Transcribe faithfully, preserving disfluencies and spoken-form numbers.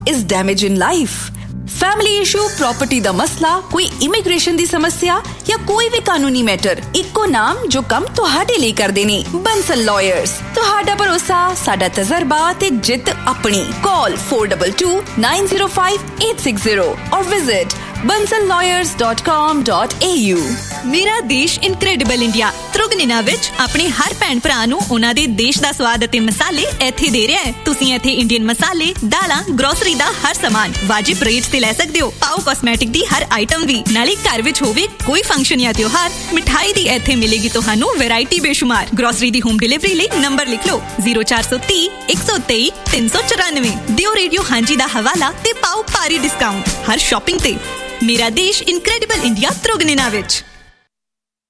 is damage in life. Family issue, property दा मसला, कोई इमिग्रेशन दी समस्या या कोई भी कानूनी मैटर, इक्को नाम जो कम तुहाडे लिए कर देने। बंसल लॉयर्स, तुहाडा भरोसा, साडा तजर्बा ते जित अपनी। Call four to to nine zero five eight six zero और visit bansal lawyers dot com dot a u। मेरा देश इनक्रेडिबल इंडिया ਤ੍ਰਿਗਨਿਨਾ ਵਿੱਚ ਆਪਣੇ ਹਰ ਭੈਣ ਭਰਾ ਨੂੰ ਉਹਨਾਂ ਦੇ ਦੇਸ਼ ਦਾ ਸਵਾਦ ਅਤੇ ਮਸਾਲੇ ਇੱਥੇ ਦੇ ਰਿਹਾ ਹੈ। ਤੁਸੀਂ ਇੱਥੇ ਇੰਡੀਅਨ ਮਸਾਲੇ, ਦਾਲਾਂ, ਗਰੋਸਰੀ ਦਾ ਹਰ ਸਾਮਾਨ ਵਾਜਿਬ ਰੇਟ ਤੇ ਲੈ ਸਕਦੇ ਹੋ। ਪਾਓ ਕਾਸਮੈਟਿਕ ਦੀ ਹਰ ਆਈਟਮ ਵੀ, ਨਾਲੇ ਘਰ ਵਿੱਚ ਹੋਵੇ ਕੋਈ ਫੰਕਸ਼ਨ ਜਾਂ ਤਿਉਹਾਰ, ਮਿਠਾਈ ਦੀ ਇੱਥੇ ਮਿਲੇਗੀ ਤੁਹਾਨੂੰ ਵੈਰਾਈਟੀ ਬੇਸ਼ੁਮਾਰ। ਗਰੋਸਰੀ ਦੀ ਹੋਮ ਡਿਲੀਵਰੀ ਲਈ ਨੰਬਰ ਲਿਖ ਲਓ ਜ਼ੀਰੋ ਚਾਰ ਸੌ ਤੀਹ ਇੱਕ ਸੌ ਤੇਈ ਤਿੰਨ ਸੌ ਚੁਰਾਨਵੇਂ। ਦਿਓ ਰੇਡੀਓ ਹਾਂਜੀ ਦਾ ਹਵਾਲਾ ਤੇ ਪਾਓ ਭਾਰੀ ਡਿਸਕਾਊਂਟ ਹਰ ਸ਼ਾਪਿੰਗ ਤੇ। ਮੇਰਾ ਦੇਸ਼ ਇਨਕ੍ਰੈਡੀਬਲ ਇੰਡੀਆ ਤ੍ਰਿਗਨਿਨਾ ਵਿੱਚ।